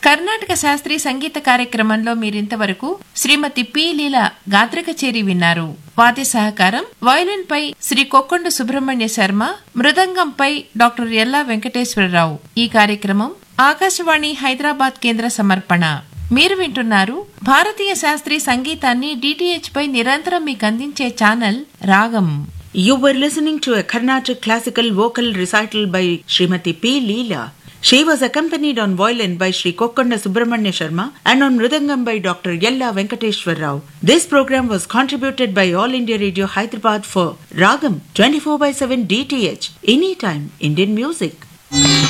కర్ణాటక శాస్త్రీయ సంగీత కార్యక్రమంలో మీరింతవరకు శ్రీమతి పి లీల గాత్ర కచేరి విన్నారు. వాద్య సహకారం వయలిన్ పై శ్రీ కొక్కొండ సుబ్రహ్మణ్య శర్మ, మృదంగంపై డాక్టర్ ఎల్లా వెంకటేశ్వరరావు. ఈ కార్యక్రమం ఆకాశవాణి హైదరాబాద్ కేంద్ర సమర్పణ. మీరు వింటున్నారు భారతీయ శాస్త్రీయ సంగీతాన్ని డిటిహెచ్ పై నిరంతరం మీకు అందించే ఛానల్ రాగం. You were listening to a Carnatic classical vocal recital by Srimati P. Leela. She was accompanied on violin by Sri Kokkonda Subramanya Sharma and on mridangam by Dr. Yella Venkateshwar Rao. This program was contributed by All India Radio Hyderabad for Ragam 24/7 DTH. Anytime Indian music.